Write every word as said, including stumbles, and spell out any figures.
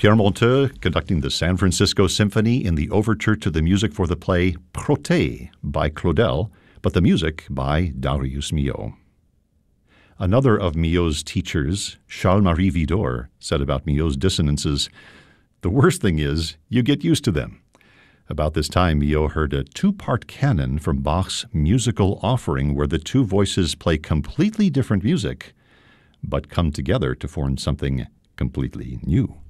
Pierre Monteux conducting the San Francisco Symphony in the overture to the music for the play Protée by Claudel, but the music by Darius Milhaud. Another of Milhaud's teachers, Charles-Marie Widor, said about Milhaud's dissonances, "The worst thing is you get used to them." About this time, Milhaud heard a two-part canon from Bach's Musical Offering where the two voices play completely different music, but come together to form something completely new.